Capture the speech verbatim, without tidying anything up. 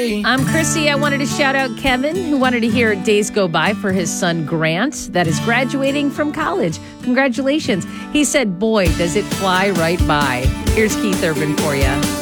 I'm Chrissy. I wanted to shout out Kevin, who wanted to hear Days Go By for his son Grant, that is graduating from college. Congratulations. He said, boy, does it fly right by. Here's Keith Urban for you.